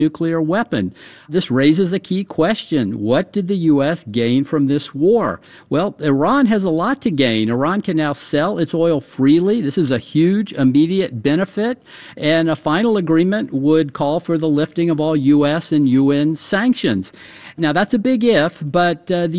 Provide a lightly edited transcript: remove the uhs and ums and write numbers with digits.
nuclear weapon. This raises a key question. What did the U.S. gain from this war? Well, Iran has a lot to gain. Iran can now sell its oil freely. This is a huge immediate benefit. And a final agreement would call for the lifting of all U.S. and UN sanctions. Now, that's a big if, but the